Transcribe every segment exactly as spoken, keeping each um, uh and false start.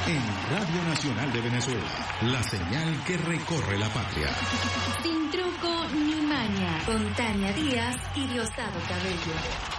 En Radio Nacional de Venezuela, la señal que recorre la patria. Sin truco ni maña, con Tania Díaz y Diosdado Cabello.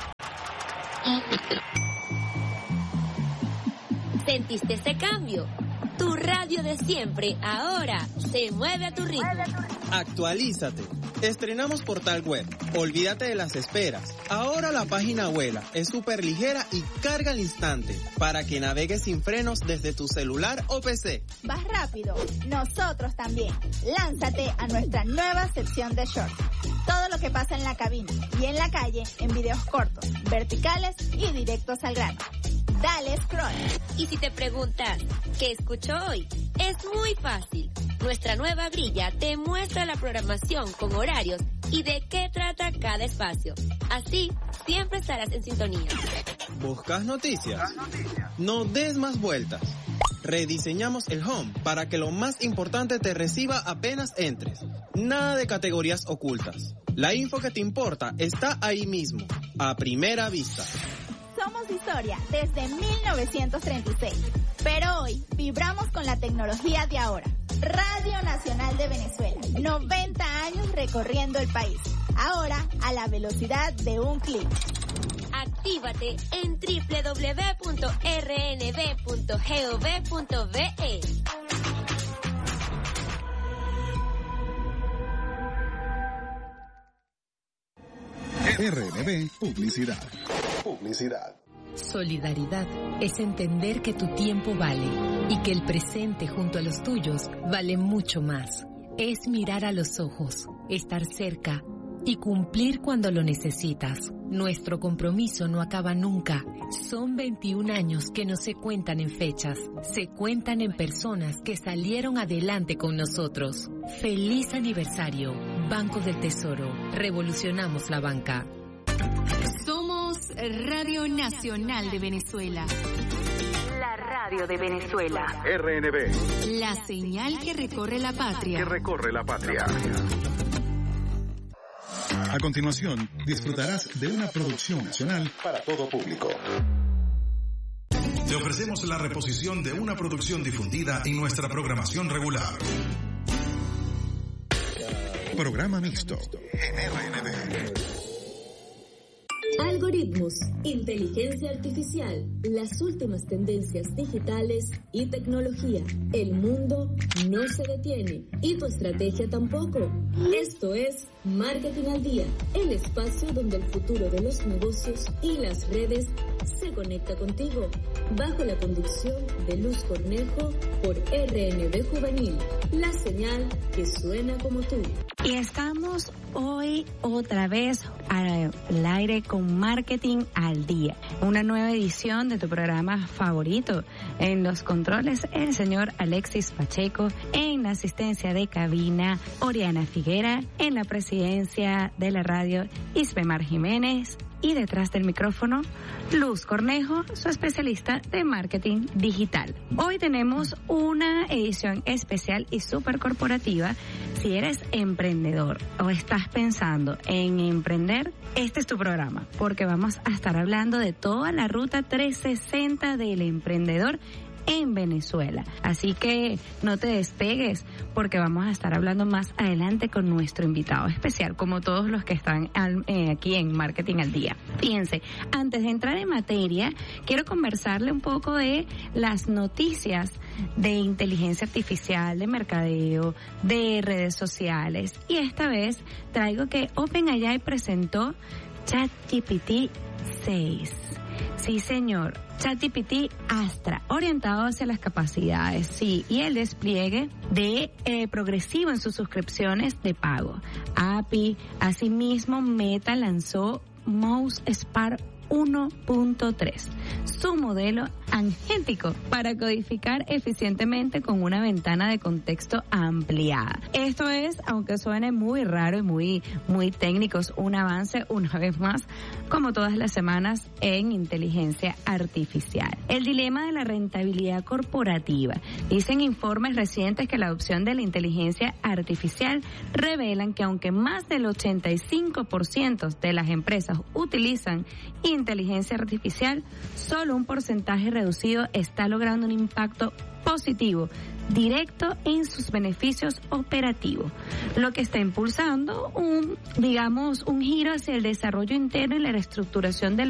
¿Sentiste ese cambio? Tu radio de siempre ahora se mueve a tu ritmo. Actualízate. Estrenamos portal web. Olvídate de las esperas. Ahora la página vuela, es súper ligera y carga al instante para que navegues sin frenos desde tu celular o P C. ¿Vas rápido? Nosotros también. Lánzate a nuestra nueva sección de shorts. Todo lo que pasa en la cabina y en la calle en videos cortos, verticales y directos al grano. Dale scroll. Y si te preguntas, ¿qué escucho hoy? Es muy fácil. Nuestra nueva grilla te muestra la programación con horarios y de qué trata cada espacio. Así, siempre estarás en sintonía. ¿Buscas noticias? No des más vueltas. Rediseñamos el home para que lo más importante te reciba apenas entres. Nada de categorías ocultas. La info que te importa está ahí mismo, a primera vista. Somos historia desde mil novecientos treinta y seis, pero hoy vibramos con la tecnología de ahora. Radio Nacional de Venezuela, noventa años recorriendo el país, ahora a la velocidad de un clic. Actívate en doble u doble u doble u punto r n b punto gov punto b e. R N B Publicidad. Publicidad. Solidaridad es entender que tu tiempo vale y que el presente junto a los tuyos vale mucho más. Es mirar a los ojos, estar cerca y cumplir cuando lo necesitas. Nuestro compromiso no acaba nunca. Son veintiún años que no se cuentan en fechas, se cuentan en personas que salieron adelante con nosotros. ¡Feliz aniversario! Banco del Tesoro. Revolucionamos la banca. Somos Radio Nacional de Venezuela. La radio de Venezuela. R N B. La señal que recorre la patria. Que recorre la patria. A continuación, disfrutarás de una producción nacional para todo público. Te ofrecemos la reposición de una producción difundida en nuestra programación regular. Programa mixto en R N B. Algoritmos, inteligencia artificial, las últimas tendencias digitales y tecnología. El mundo no se detiene y tu estrategia tampoco. Esto es Marketing al Día, el espacio donde el futuro de los negocios y las redes se conecta contigo. Bajo la conducción de Luz Cornejo por R N B Juvenil, la señal que suena como tú. Y estamos hoy otra vez al aire con Marketing al Día, una nueva edición de tu programa favorito. En los controles, el señor Alexis Pacheco, en la asistencia de cabina, Oriana Figuera, en la presidencia de la radio, Isbemar Jiménez, y detrás del micrófono, Luz Cornejo, su especialista de marketing digital. Hoy tenemos una edición especial y súper corporativa. Si eres emprendedor o estás pensando en emprender, este es tu programa, porque vamos a estar hablando de toda la ruta trescientos sesenta del emprendedor en Venezuela. Así que no te despegues, porque vamos a estar hablando más adelante con nuestro invitado especial, como todos los que están al, eh, aquí en Marketing al Día. Fíjense, antes de entrar en materia, quiero conversarle un poco de las noticias de inteligencia artificial, de mercadeo, de redes sociales. Y esta vez traigo que OpenAI presentó ChatGPT seis. Sí, señor. ChatGPT Astra, orientado hacia las capacidades, sí, y el despliegue de eh, progresivo en sus suscripciones de pago. A P I, asimismo, Meta lanzó Mouse Spark uno punto tres, su modelo angético para codificar eficientemente con una ventana de contexto ampliada. Esto es, aunque suene muy raro y muy, muy técnicos, un avance una vez más, como todas las semanas, en inteligencia artificial. El dilema de la rentabilidad corporativa. Dicen informes recientes que la adopción de la inteligencia artificial revelan que aunque más del ochenta y cinco por ciento de las empresas utilizan inteligencia artificial, solo un porcentaje reducido está logrando un impacto positivo directo en sus beneficios operativos, lo que está impulsando un, digamos, un giro hacia el desarrollo interno y la reestructuración de